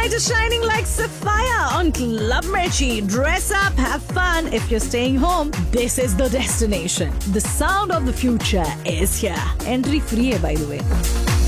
light is shining like sapphire on Club Mirchi. Dress up, have fun. If you're staying home, this is the destination. The sound of the future is here. Entry free, by the way.